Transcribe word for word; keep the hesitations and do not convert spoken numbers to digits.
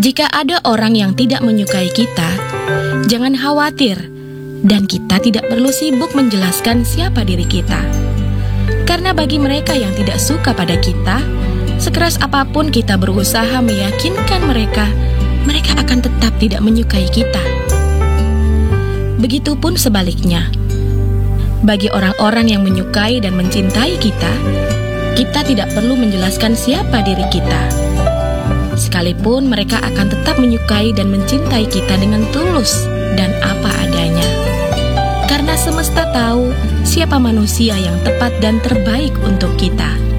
Jika ada orang yang tidak menyukai kita, jangan khawatir, dan kita tidak perlu sibuk menjelaskan siapa diri kita. Karena bagi mereka yang tidak suka pada kita, sekeras apapun kita berusaha meyakinkan mereka, mereka akan tetap tidak menyukai kita. Begitupun sebaliknya, bagi orang-orang yang menyukai dan mencintai kita, kita tidak perlu menjelaskan siapa diri kita. Sekalipun mereka akan tetap menyukai dan mencintai kita dengan tulus dan apa adanya. Karena semesta tahu siapa manusia yang tepat dan terbaik untuk kita.